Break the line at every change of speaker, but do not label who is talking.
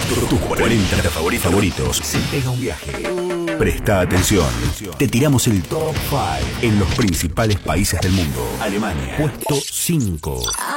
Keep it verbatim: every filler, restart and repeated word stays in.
Tus cuarenta favoritos, favoritos se pega un viaje. Presta atención. Te tiramos el top cinco en los principales países del mundo. Alemania, puesto cinco.